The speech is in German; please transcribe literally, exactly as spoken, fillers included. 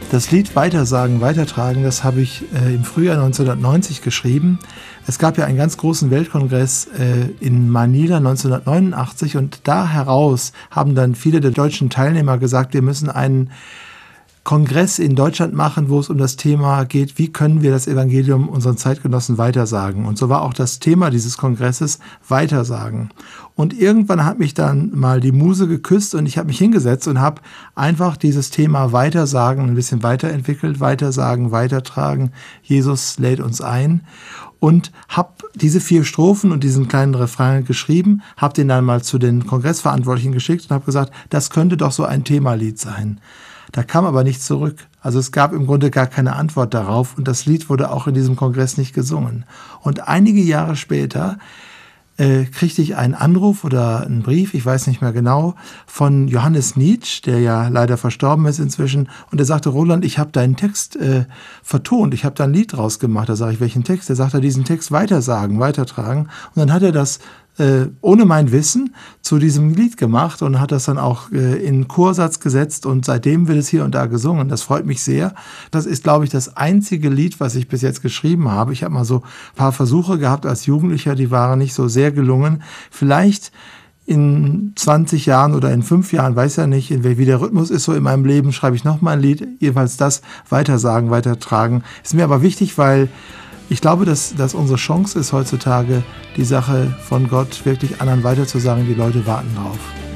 Das Lied Weitersagen, Weitertragen, das habe ich äh, im Frühjahr neunzehnhundertneunzig geschrieben. Es gab ja einen ganz großen Weltkongress äh, in Manila neunzehnhundertneunundachtzig und da heraus haben dann viele der deutschen Teilnehmer gesagt, wir müssen einen Kongress in Deutschland machen, wo es um das Thema geht, wie können wir das Evangelium unseren Zeitgenossen weitersagen. Und so war auch das Thema dieses Kongresses Weitersagen. Und irgendwann hat mich dann mal die Muse geküsst und ich habe mich hingesetzt und habe einfach dieses Thema Weitersagen ein bisschen weiterentwickelt, Weitersagen, Weitertragen. Jesus lädt uns ein. Und habe diese vier Strophen und diesen kleinen Refrain geschrieben, habe den dann mal zu den Kongressverantwortlichen geschickt und habe gesagt, das könnte doch so ein Themalied sein. Da kam aber nichts zurück. Also es gab im Grunde gar keine Antwort darauf und das Lied wurde auch in diesem Kongress nicht gesungen. Und einige Jahre später äh, kriegte ich einen Anruf oder einen Brief, ich weiß nicht mehr genau, von Johannes Nitsch, der ja leider verstorben ist inzwischen. Und er sagte, Roland, ich habe deinen Text äh, vertont, ich habe da ein Lied draus gemacht. Da sage ich, welchen Text? Er sagte, diesen Text weitersagen, weitertragen. Und dann hat er das Äh, ohne mein Wissen zu diesem Lied gemacht und hat das dann auch äh, in Chorsatz gesetzt und seitdem wird es hier und da gesungen. Das freut mich sehr. Das ist, glaube ich, das einzige Lied, was ich bis jetzt geschrieben habe. Ich habe mal so ein paar Versuche gehabt als Jugendlicher, die waren nicht so sehr gelungen. Vielleicht in zwanzig Jahren oder in fünf Jahren, weiß ja nicht, wie der Rhythmus ist so in meinem Leben, schreibe ich nochmal ein Lied. Jedenfalls das weitersagen, weitertragen. Ist mir aber wichtig, weil ich glaube, dass, dass unsere Chance ist heutzutage, die Sache von Gott wirklich anderen weiterzusagen. Die Leute warten drauf.